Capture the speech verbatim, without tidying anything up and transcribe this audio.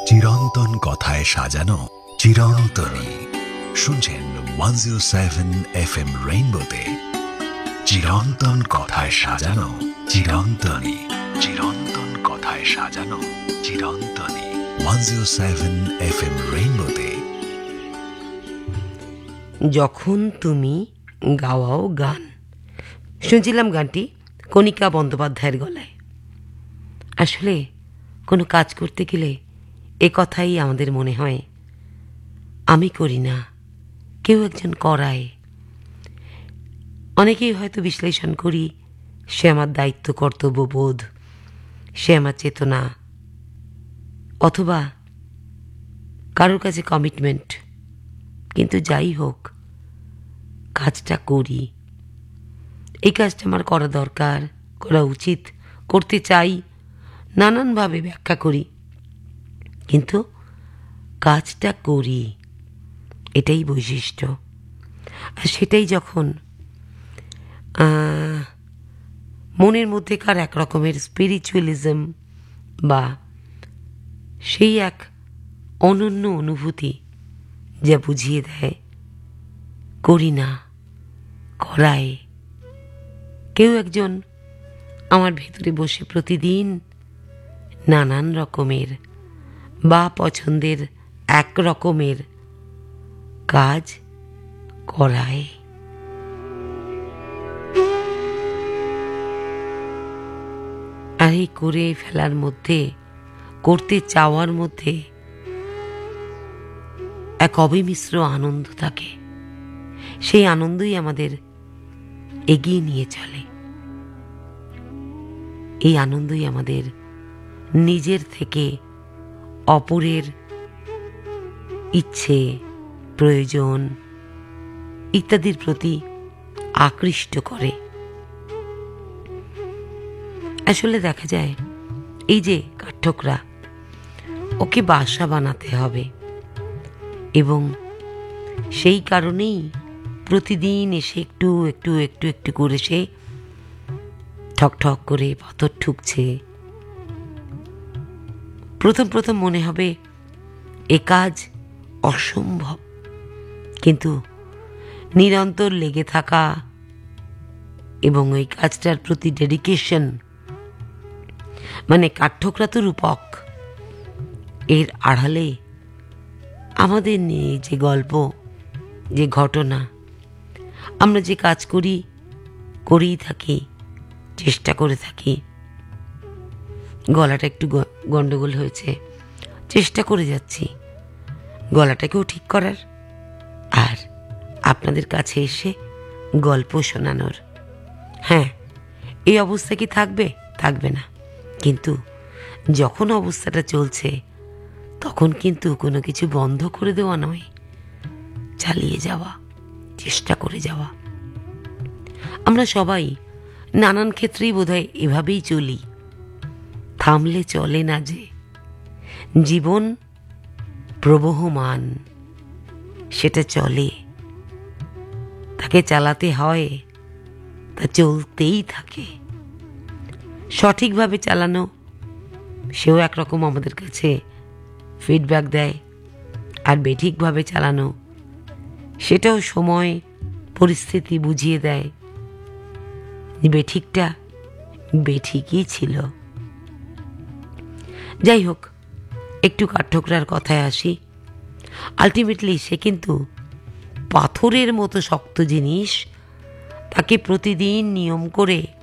চিরন্তন কথায় সাজানো চিরন্তনী। শুনছেন one zero seven F M রেইনবোতে চিরন্তন কথায় সাজানো চিরন্তনী। চিরন্তন কথায় সাজানো চিরন্তনী। One zero seven F M রেইনবোতে। যখন তুমি গাওয়াও গান, শুনছিলাম গানটি কণিকা বন্দ্যোপাধ্যায়ের গলায়। আসলে কোনো কাজ করতে গেলে এ কথাই আমাদের মনে হয়, আমি করি না, কেউ একজন করায়। অনেকেই হয়তো বিশ্লেষণ করি, সে আমার দায়িত্ব কর্তব্যবোধ, সে আমার চেতনা, অথবা কারোর কাছে কমিটমেন্ট। কিন্তু যাই হোক, কাজটা করি। এই কাজটা আমার করা দরকার, করা উচিত, করতে চাই, নানানভাবে ব্যাখ্যা করি, কিন্তু কাজটা করি। এটাই বৈশিষ্ট্য। আর সেটাই যখন মনের মধ্যেকার এক রকমের স্পিরিচুয়ালিজম বা সেই এক অনন্য অনুভূতি যা বুঝিয়ে দেয়, করি না, করায়। কেউ একজন আমার ভেতরে বসে প্রতিদিন নানান রকমের বা পছন্দের এক রকমের কাজ করায়। আর এই করে ফেলার মধ্যে, করতে চাওয়ার মধ্যে এক অবিমিশ্র আনন্দ থাকে। সেই আনন্দই আমাদের এগিয়ে নিয়ে চলে। এই আনন্দই আমাদের নিজের থেকে অপরের ইচ্ছে, প্রয়োজন ইত্যাদির প্রতি আকৃষ্ট করে। আসলে দেখা যায়, এই যে কাঠঠোকরা, ওকে বাসা বানাতে হবে, এবং সেই কারণেই প্রতিদিন এসে একটু একটু একটু একটু করে সে ঠক ঠক করে পাথর ঠুকছে। প্রথম প্রথম মনে হবে এ কাজ অসম্ভব, কিন্তু নিরন্তর লেগে থাকা এবং ওই কাজটার প্রতি ডেডিকেশন, মানে কাঠঠোকরা তো রূপক, এর আড়ালে আমাদের নিয়ে যে গল্প, যে ঘটনা, আমরা যে কাজ করি, করেই থাকি, চেষ্টা করে থাকি। গলাটা একটু গন্ডগোল হয়েছে, চেষ্টা করে যাচ্ছি গলাটাকেও ঠিক করার, আর আপনাদের কাছে এসে গল্প শোনানোর। হ্যাঁ, এই অবস্থা কি থাকবে? থাকবে না। কিন্তু যখন অবস্থাটা চলছে, তখন কিন্তু কোনো কিছু বন্ধ করে দেওয়া নয়, চালিয়ে যাওয়া, চেষ্টা করে যাওয়া। আমরা সবাই নানান ক্ষেত্রেই বোধহয় এভাবেই চলি। থামলে চলে না যে, জীবন প্রবহমান, সেটা চলে, তাকে চালাতে হয়, তা চলতেই থাকে। সঠিকভাবে চালানো, সেও একরকম আমাদের কাছে ফিডব্যাক দেয়, আর বেঠিকভাবে চালানো, সেটাও সময় পরিস্থিতি বুঝিয়ে দেয় বেঠিকটা বেঠিকই ছিল। যাই হোক, একটু কাঠঠোকরার কথায় আসি। আলটিমেটলি সে কিন্তু পাথরের মতো শক্ত জিনিস, তাকে প্রতিদিন নিয়ম করে